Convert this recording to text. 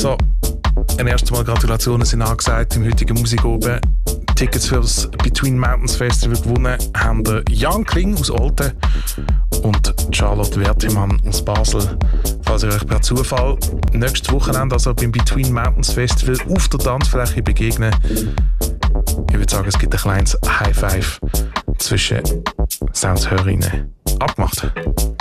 Also, erst einmal Gratulationen sind angesagt im heutigen Musik oben. Tickets für das Between Mountains Festival gewonnen haben der Jan Kling aus Olten und Charlotte Wertimann aus Basel. Falls ihr euch per Zufall nächstes Wochenende also beim Between Mountains Festival auf der Tanzfläche begegnen, ich würde sagen, es gibt ein kleines High Five zwischen Sounds-Hörerinnen. Abgemacht!